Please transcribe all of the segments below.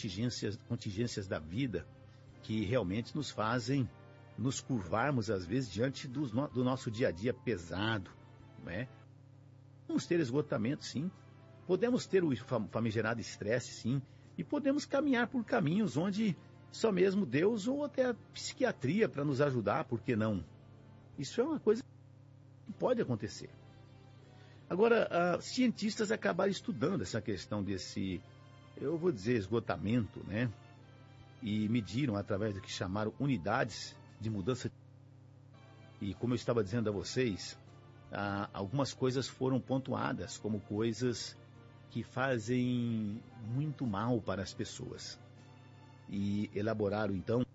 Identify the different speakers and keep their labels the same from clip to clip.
Speaker 1: contingências da vida que realmente nos fazem nos curvarmos, às vezes, diante do nosso dia a dia pesado, né? Podemos ter esgotamento, sim. Podemos ter o famigerado estresse, sim. E podemos caminhar por caminhos onde só mesmo Deus ou até a psiquiatria para nos ajudar, por que não? Isso é uma coisa que pode acontecer. Agora, cientistas acabaram estudando essa questão desse, eu vou dizer, esgotamento, né? E mediram através do que chamaram unidades de mudança. E como eu estava dizendo a vocês, algumas coisas foram pontuadas como coisas que fazem muito mal para as pessoas. E elaboraram, então,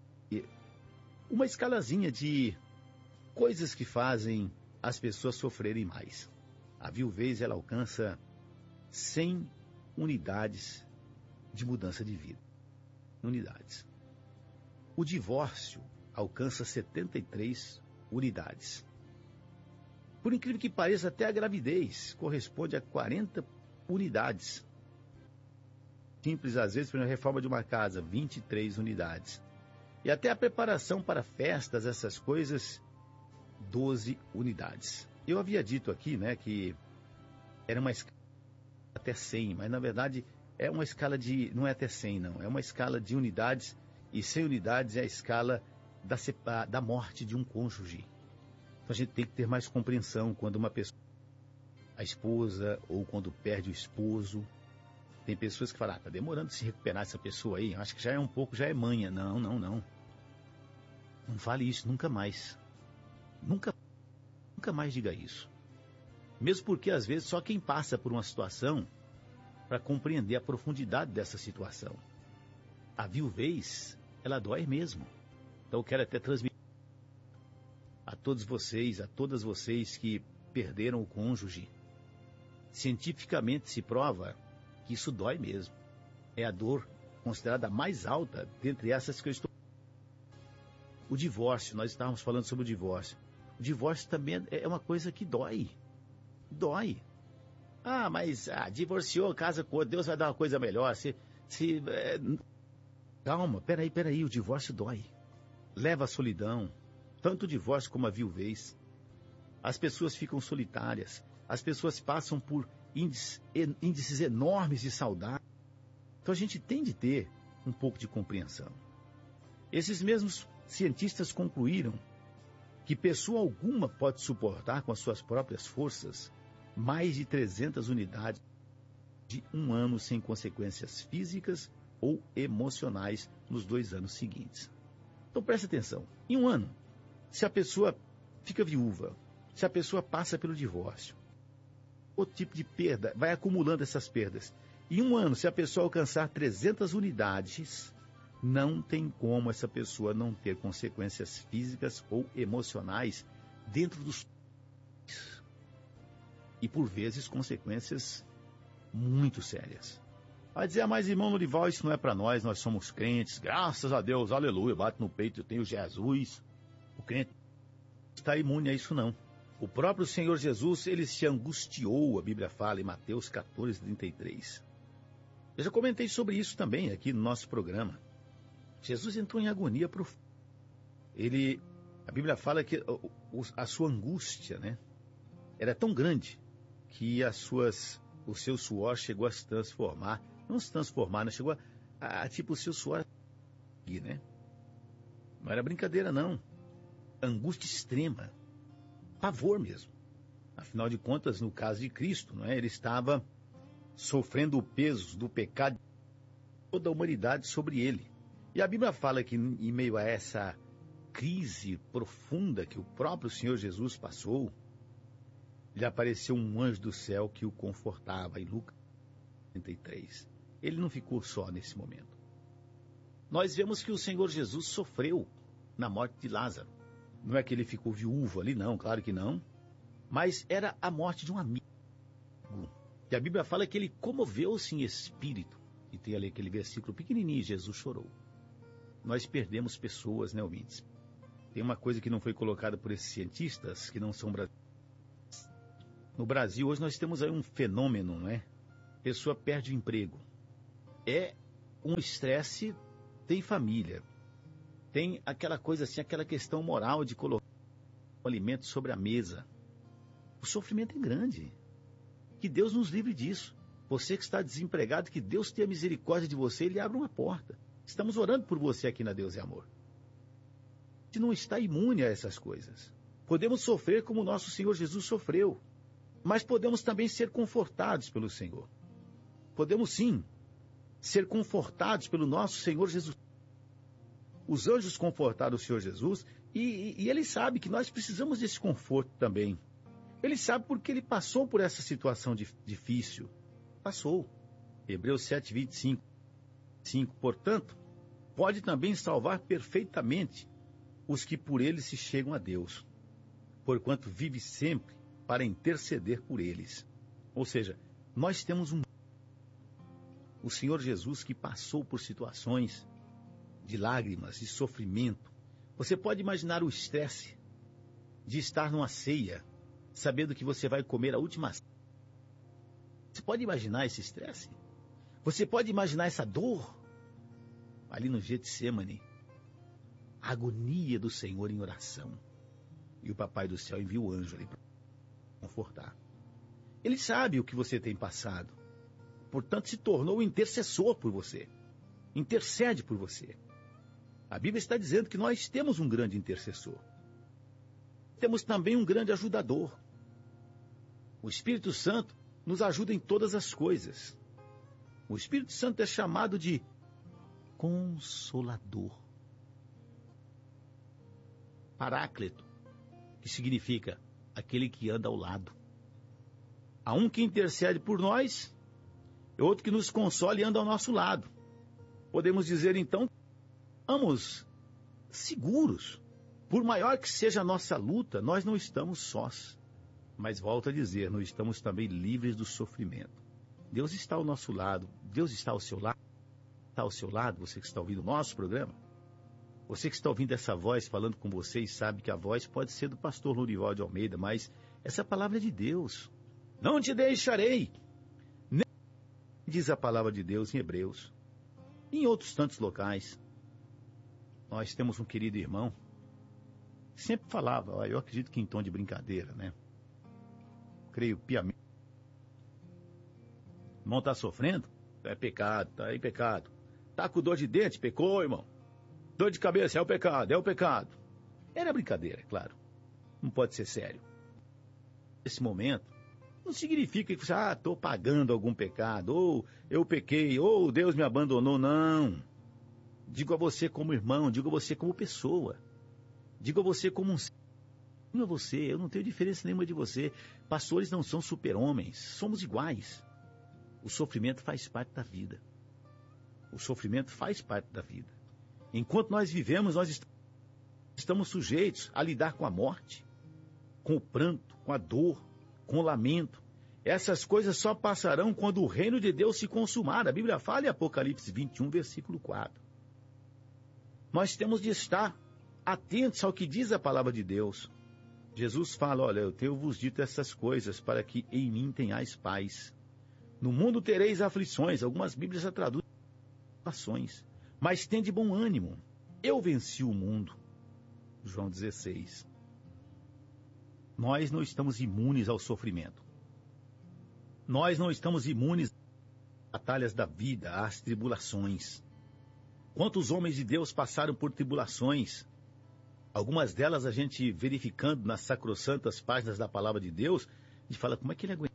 Speaker 1: uma escalazinha de coisas que fazem as pessoas sofrerem mais. A viuvez, ela alcança 100 unidades de mudança de vida. Unidades. O divórcio alcança 73 unidades. Por incrível que pareça, até a gravidez corresponde a 40 unidades. Simples, às vezes, para a reforma de uma casa, 23 unidades. E até a preparação para festas, essas coisas, 12 unidades. Eu havia dito aqui, né, que era uma escala até 100, mas na verdade é uma escala de, não é até 100 não, é uma escala de unidades, e 100 unidades é a escala da morte de um cônjuge. Então a gente tem que ter mais compreensão quando uma pessoa, a esposa, ou quando perde o esposo. Tem pessoas que falam, tá demorando de se recuperar essa pessoa aí, acho que já é um pouco, já é manha. Não. Não fale isso, nunca mais. Nunca mais diga isso. Mesmo porque, às vezes, só quem passa por uma situação para compreender a profundidade dessa situação. A viuvez, ela dói mesmo. Então eu quero até transmitir a todos vocês, a todas vocês que perderam o cônjuge. Cientificamente se prova que isso dói mesmo. É a dor considerada a mais alta dentre essas que eu estou. O divórcio, nós estávamos falando sobre o divórcio. O divórcio também é uma coisa que dói. Dói. Mas divorciou, casa com outro, Deus vai dar uma coisa melhor. Calma, peraí, o divórcio dói. Leva à solidão, tanto o divórcio como a viuvez. As pessoas ficam solitárias, as pessoas passam por índices enormes de saudade. Então a gente tem de ter um pouco de compreensão. Esses mesmos cientistas concluíram que pessoa alguma pode suportar com as suas próprias forças mais de 300 unidades de um ano sem consequências físicas ou emocionais nos 2 anos seguintes. Então preste atenção, em um ano, se a pessoa fica viúva, se a pessoa passa pelo divórcio, outro tipo de perda, vai acumulando essas perdas. Em um ano, se a pessoa alcançar 300 unidades, não tem como essa pessoa não ter consequências físicas ou emocionais dentro dos... E por vezes consequências muito sérias. Vai dizer, mas irmão Norival, isso não é para nós somos crentes, graças a Deus, aleluia, bate no peito, eu tenho Jesus. O crente não está imune a isso não. O próprio Senhor Jesus, ele se angustiou, a Bíblia fala em Mateus 14:33. Eu já comentei sobre isso também aqui no nosso programa. Jesus entrou em agonia profunda. A Bíblia fala que a sua angústia, né, era tão grande que o seu suor chegou a se transformar, não se transformar, né, chegou tipo o seu suor, né? Não era brincadeira não. Angústia extrema. Pavor mesmo. Afinal de contas, no caso de Cristo, não é? Ele estava sofrendo o peso do pecado de toda a humanidade sobre ele. E a Bíblia fala que em meio a essa crise profunda que o próprio Senhor Jesus passou, lhe apareceu um anjo do céu que o confortava, em Lucas 33. Ele não ficou só nesse momento. Nós vemos que o Senhor Jesus sofreu na morte de Lázaro. Não é que ele ficou viúvo ali, não, claro que não. Mas era a morte de um amigo. E a Bíblia fala que ele comoveu-se em espírito. E tem ali aquele versículo pequenininho, Jesus chorou. Nós perdemos pessoas, né, ouvintes? Tem uma coisa que não foi colocada por esses cientistas, que não são brasileiros. No Brasil, hoje nós temos aí um fenômeno, não é? A pessoa perde o emprego. É um estresse tem família. Tem aquela coisa assim, aquela questão moral de colocar o alimento sobre a mesa. O sofrimento é grande. Que Deus nos livre disso. Você que está desempregado, que Deus tenha misericórdia de você e lhe abra uma porta. Estamos orando por você aqui na Deus e Amor. A gente não está imune a essas coisas. Podemos sofrer como o nosso Senhor Jesus sofreu, mas podemos também ser confortados pelo Senhor. Podemos sim ser confortados pelo nosso Senhor Jesus. Os anjos confortaram o Senhor Jesus e Ele sabe que nós precisamos desse conforto também. Ele sabe porque Ele passou por essa situação difícil. Passou. Hebreus 7, 25. Portanto, pode também salvar perfeitamente os que por Ele se chegam a Deus, porquanto vive sempre para interceder por eles. Ou seja, nós temos o Senhor Jesus que passou por situações de lágrimas, de sofrimento. Você pode imaginar o estresse de estar numa ceia, sabendo que você vai comer a última ceia. Você pode imaginar esse estresse? Você pode imaginar essa dor? Ali no Getsemane, a agonia do Senhor em oração. E o Papai do Céu envia o anjo ali para confortar. Ele sabe o que você tem passado. Portanto, se tornou intercessor por você. Intercede por você. A Bíblia está dizendo que nós temos um grande intercessor. Temos também um grande ajudador. O Espírito Santo nos ajuda em todas as coisas. O Espírito Santo é chamado de Consolador. Paráclito, que significa aquele que anda ao lado. Há um que intercede por nós, e outro que nos consola e anda ao nosso lado. Podemos dizer então, estamos seguros. Por maior que seja a nossa luta, nós não estamos sós. Mas volto a dizer, nós estamos também livres do sofrimento. Deus está ao nosso lado. Deus está ao seu lado. Está ao seu lado, você que está ouvindo o nosso programa. Você que está ouvindo essa voz falando com você e sabe que a voz pode ser do pastor Lourival de Almeida, mas essa palavra é de Deus. Não te deixarei. Nem diz a palavra de Deus em Hebreus. E em outros tantos locais. Nós temos um querido irmão que sempre falava, eu acredito que em tom de brincadeira, né? Creio piamente. O irmão está sofrendo? É pecado, tá aí pecado. Tá com dor de dente? Pecou, irmão. Dor de cabeça, é o pecado, é o pecado. Era brincadeira, é claro. Não pode ser sério. Nesse momento, não significa que você, estou pagando algum pecado, ou eu pequei, ou Deus me abandonou, não. Digo a você como irmão, digo a você como pessoa. Digo a você como um... Não a você, eu não tenho diferença nenhuma de você. Pastores não são super-homens, somos iguais. O sofrimento faz parte da vida. O sofrimento faz parte da vida. Enquanto nós vivemos, nós estamos sujeitos a lidar com a morte, com o pranto, com a dor, com o lamento. Essas coisas só passarão quando o reino de Deus se consumar. A Bíblia fala em Apocalipse 21, versículo 4. Nós temos de estar atentos ao que diz a palavra de Deus. Jesus fala, olha, eu tenho-vos dito essas coisas para que em mim tenhais paz. No mundo tereis aflições. Algumas Bíblias já traduzem aflições. Mas tende bom ânimo. Eu venci o mundo. João 16. Nós não estamos imunes ao sofrimento. Nós não estamos imunes às batalhas da vida, às tribulações. Quantos homens de Deus passaram por tribulações? Algumas delas a gente verificando nas sacrossantas páginas da palavra de Deus, a gente fala, como é que ele aguentou?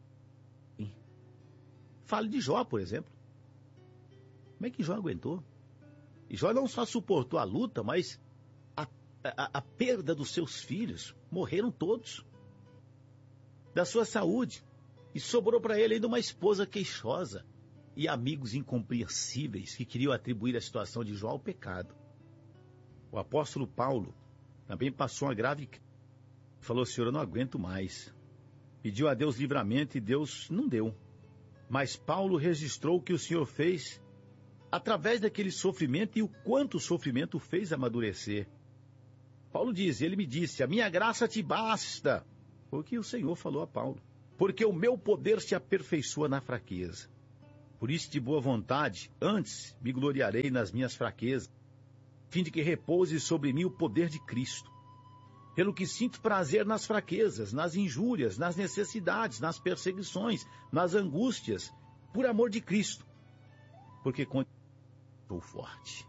Speaker 1: Fale de Jó, por exemplo. Como é que Jó aguentou? E Jó não só suportou a luta, mas a perda dos seus filhos. Morreram todos. Da sua saúde. E sobrou para ele ainda uma esposa queixosa e amigos incompreensíveis que queriam atribuir a situação de Jó ao pecado. O apóstolo Paulo também passou uma grave crise. Falou, Senhor, eu não aguento mais. Pediu a Deus livramento e Deus não deu. Mas Paulo registrou o que o Senhor fez através daquele sofrimento e o quanto o sofrimento o fez amadurecer. Paulo diz, ele me disse, a minha graça te basta. Foi o que o Senhor falou a Paulo. Porque o meu poder se aperfeiçoa na fraqueza. Por isso, de boa vontade, antes me gloriarei nas minhas fraquezas, a fim de que repouse sobre mim o poder de Cristo. Pelo que sinto prazer nas fraquezas, nas injúrias, nas necessidades, nas perseguições, nas angústias, por amor de Cristo. Porque quando sou forte.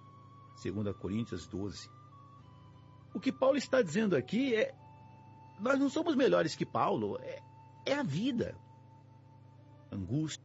Speaker 1: 2 Coríntios 12. O que Paulo está dizendo aqui é: nós não somos melhores que Paulo, é a vida. Angústia,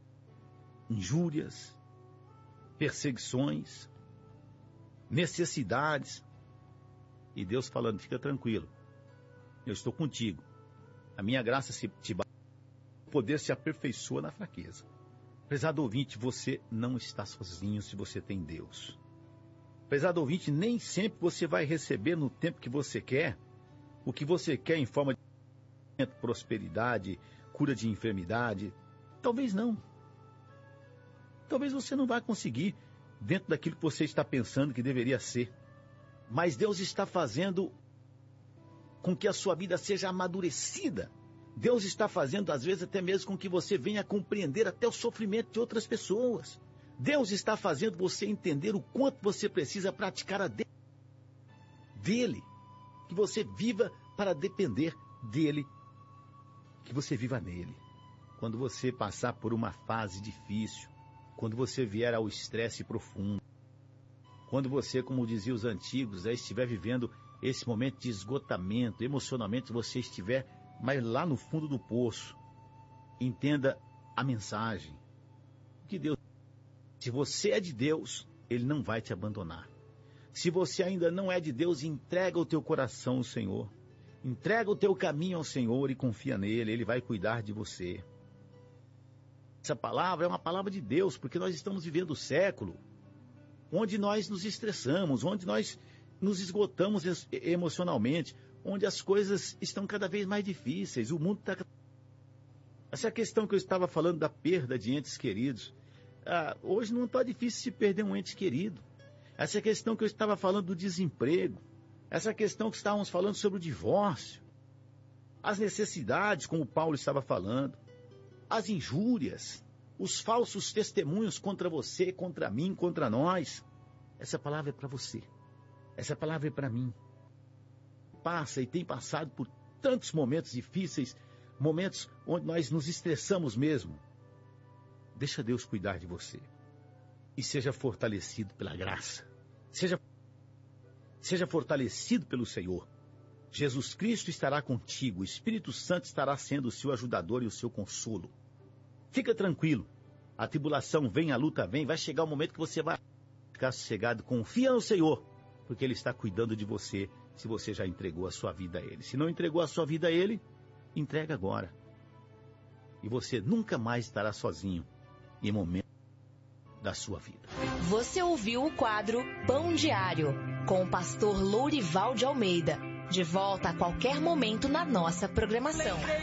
Speaker 1: injúrias, perseguições, necessidades. E Deus falando: fica tranquilo, eu estou contigo. A minha graça te basta, o poder se aperfeiçoa na fraqueza. Prezado ouvinte, você não está sozinho se você tem Deus. Prezado ouvinte, nem sempre você vai receber no tempo que você quer o que você quer em forma de prosperidade, cura de enfermidade. Talvez não. Talvez você não vá conseguir dentro daquilo que você está pensando que deveria ser. Mas Deus está fazendo com que a sua vida seja amadurecida. Deus está fazendo, às vezes, até mesmo com que você venha compreender até o sofrimento de outras pessoas. Deus está fazendo você entender o quanto você precisa praticar a dele. Que você viva para depender dele. Que você viva nele. Quando você passar por uma fase difícil, quando você vier ao estresse profundo, quando você, como diziam os antigos, estiver vivendo esse momento de esgotamento, emocionalmente você estiver mais lá no fundo do poço, entenda a mensagem. Que Deus, se você é de Deus, Ele não vai te abandonar. Se você ainda não é de Deus, entrega o teu coração ao Senhor. Entrega o teu caminho ao Senhor e confia nele, Ele vai cuidar de você. Essa palavra é uma palavra de Deus, porque nós estamos vivendo o século onde nós nos estressamos, onde nós nos esgotamos emocionalmente, onde as coisas estão cada vez mais difíceis, o mundo está... Essa questão que eu estava falando da perda de entes queridos, hoje não está difícil se perder um ente querido. Essa questão que eu estava falando do desemprego, essa questão que estávamos falando sobre o divórcio, as necessidades, como Paulo estava falando, as injúrias, os falsos testemunhos contra você, contra mim, contra nós. Essa palavra é para você. Essa palavra é para mim. Passa e tem passado por tantos momentos difíceis, momentos onde nós nos estressamos mesmo. Deixa Deus cuidar de você. E seja fortalecido pela graça. Seja fortalecido pelo Senhor. Jesus Cristo estará contigo. O Espírito Santo estará sendo o seu ajudador e o seu consolo. Fica tranquilo. A tribulação vem, a luta vem. Vai chegar o momento que você vai ficar sossegado. Confia no Senhor, porque Ele está cuidando de você, se você já entregou a sua vida a Ele. Se não entregou a sua vida a Ele, entrega agora. E você nunca mais estará sozinho em momento da sua vida.
Speaker 2: Você ouviu o quadro Pão Diário, com o pastor Lourival de Almeida. De volta a qualquer momento na nossa programação.